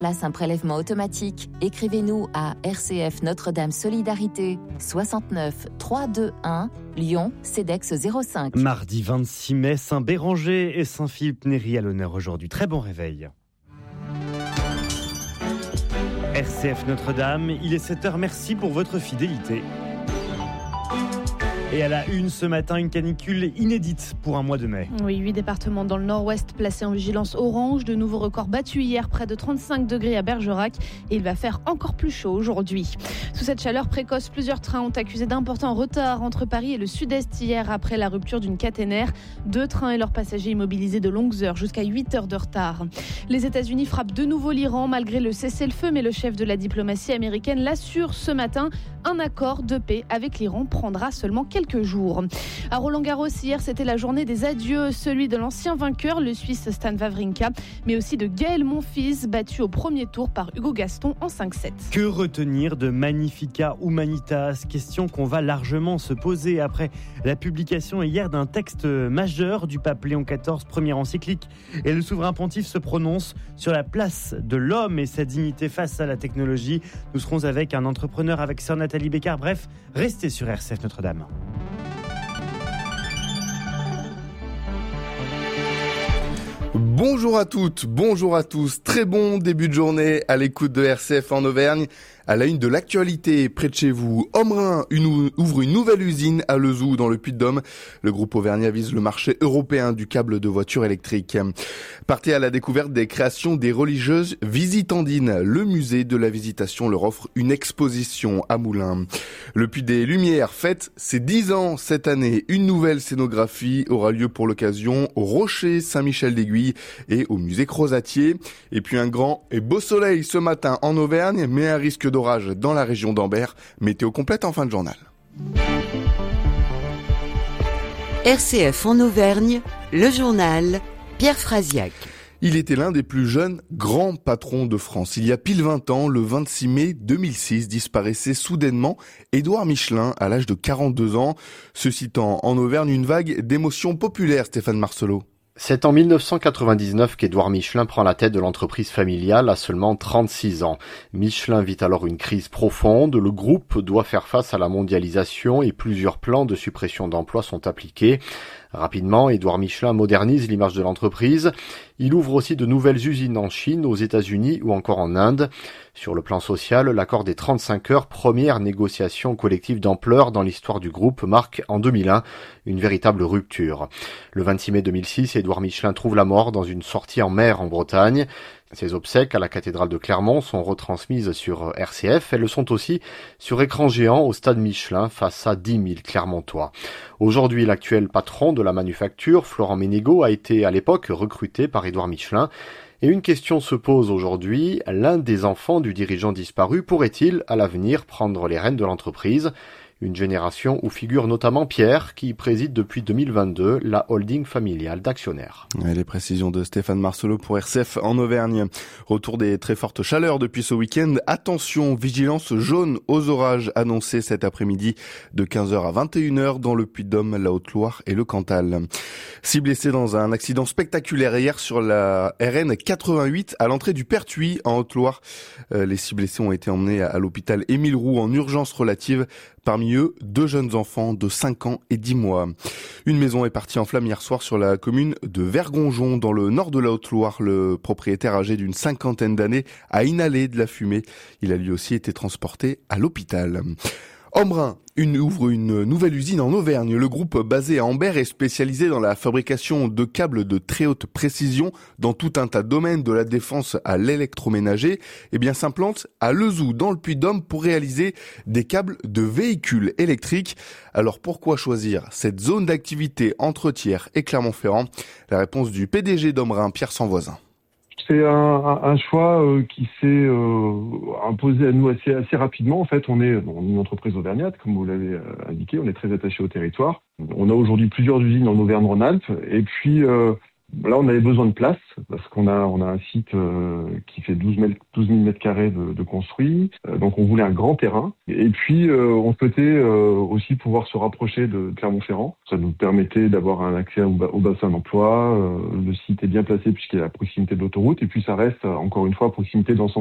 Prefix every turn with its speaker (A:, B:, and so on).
A: Place un prélèvement automatique. Écrivez-nous à RCF Notre-Dame Solidarité 69 321 Lyon CEDEX 05.
B: Mardi 26 mai, Saint-Béranger et Saint-Philippe-Néry à l'honneur aujourd'hui. Très bon réveil. RCF Notre-Dame, il est 7h, merci pour votre fidélité. Et à la une ce matin, une canicule inédite pour un mois de mai.
C: Oui, 8 départements dans le nord-ouest placés en vigilance orange. De nouveaux records battus hier, près de 35 degrés à Bergerac. Et il va faire encore plus chaud aujourd'hui. Sous cette chaleur précoce, plusieurs trains ont accusé d'importants retards entre Paris et le sud-est hier après la rupture d'une caténaire. 2 trains et leurs passagers immobilisés de longues heures, jusqu'à 8 heures de retard. Les États-Unis frappent de nouveau l'Iran malgré le cessez-le-feu, mais le chef de la diplomatie américaine l'assure ce matin. Un accord de paix avec l'Iran prendra seulement quelques jours. À Roland-Garros, hier, c'était la journée des adieux, celui de l'ancien vainqueur, le Suisse Stan Wawrinka, mais aussi de Gaël Monfils, battu au premier tour par Hugo Gaston en 5-7.
B: Que retenir de Magnificat Humanitas ? Question qu'on va largement se poser après la publication hier d'un texte majeur du pape Léon XIV, première encyclique. Et le souverain pontife se prononce sur la place de l'homme et sa dignité face à la technologie. Nous serons avec un entrepreneur, avec sœur Nathalie Bécard. Bref, restez sur RCF Notre-Dame.
D: Bonjour à toutes, bonjour à tous. Très bon début de journée à l'écoute de RCF en Auvergne. À la une de l'actualité, près de chez vous, Ombrun ouvre une nouvelle usine à Lezoux dans le Puy-de-Dôme. Le groupe auvergnat vise le marché européen du câble de voiture électrique. Partez à la découverte des créations des religieuses visitandines. Le musée de la visitation leur offre une exposition à Moulins. Le Puy des Lumières fête ses 10 ans cette année. Une nouvelle scénographie aura lieu pour l'occasion au Rocher Saint-Michel d'Aiguille et au musée Crozatier. Et puis un grand et beau soleil ce matin en Auvergne, mais un risque d'orage dans la région d'Ambert. Météo complète en fin de journal.
E: RCF en Auvergne, le journal Pierre Frasiac.
D: Il était l'un des plus jeunes grands patrons de France. Il y a pile 20 ans, le 26 mai 2006, disparaissait soudainement Édouard Michelin à l'âge de 42 ans, suscitant en Auvergne une vague d'émotions populaires, Stéphane Marcelot.
F: C'est en 1999 qu'Édouard Michelin prend la tête de l'entreprise familiale à seulement 36 ans. Michelin vit alors une crise profonde. Le groupe doit faire face à la mondialisation et plusieurs plans de suppression d'emplois sont appliqués. Rapidement, Édouard Michelin modernise l'image de l'entreprise. Il ouvre aussi de nouvelles usines en Chine, aux États-Unis ou encore en Inde. Sur le plan social, l'accord des 35 heures, première négociation collective d'ampleur dans l'histoire du groupe, marque en 2001 une véritable rupture. Le 26 mai 2006, Édouard Michelin trouve la mort dans une sortie en mer en Bretagne. Ses obsèques à la cathédrale de Clermont sont retransmises sur RCF. Elles le sont aussi sur écran géant au stade Michelin face à 10 000 Clermontois. Aujourd'hui, l'actuel patron de la manufacture, Florent Ménégo, a été à l'époque recruté par Édouard Michelin. Et une question se pose aujourd'hui, l'un des enfants du dirigeant disparu pourrait-il à l'avenir prendre les rênes de l'entreprise ? Une génération où figure notamment Pierre, qui préside depuis 2022 la holding familiale d'actionnaires.
D: Et les précisions de Stéphane Marcelot pour RCF en Auvergne. Retour des très fortes chaleurs depuis ce week-end. Attention, vigilance jaune aux orages annoncés cet après-midi de 15h à 21h dans le Puy-de-Dôme, la Haute-Loire et le Cantal. 6 blessés dans un accident spectaculaire hier sur la RN 88 à l'entrée du Pertuis en Haute-Loire. Les 6 blessés ont été emmenés à l'hôpital Émile Roux en urgence relative. Parmi eux, 2 jeunes enfants de 5 ans et 10 mois. Une maison est partie en flammes hier soir sur la commune de Vergonjon, dans le nord de la Haute-Loire. Le propriétaire âgé d'une 50aine d'années a inhalé de la fumée. Il a lui aussi été transporté à l'hôpital. Ombrun ouvre une nouvelle usine en Auvergne. Le groupe basé à Ambert est spécialisé dans la fabrication de câbles de très haute précision dans tout un tas de domaines, de la défense à l'électroménager, et bien s'implante à Lezoux dans le Puy-de-Dôme pour réaliser des câbles de véhicules électriques. Alors pourquoi choisir cette zone d'activité entre Thiers et Clermont-Ferrand ? La réponse du PDG d'Ombrun, Pierre Sanvoisin.
G: C'est un choix qui s'est imposé à nous assez rapidement. En fait, on est une entreprise auvergnate, comme vous l'avez indiqué. On est très attaché au territoire. On a aujourd'hui plusieurs usines en Auvergne-Rhône-Alpes. Et puis, Là, on avait besoin de place parce qu'on a un site qui fait 12 000 mètres carrés de construit. Donc, on voulait un grand terrain. Et puis, on souhaitait aussi pouvoir se rapprocher de Clermont-Ferrand. Ça nous permettait d'avoir un accès au bassin d'emploi. Le site est bien placé puisqu'il est à proximité de l'autoroute. Et puis, ça reste, encore une fois, à proximité d'ensemble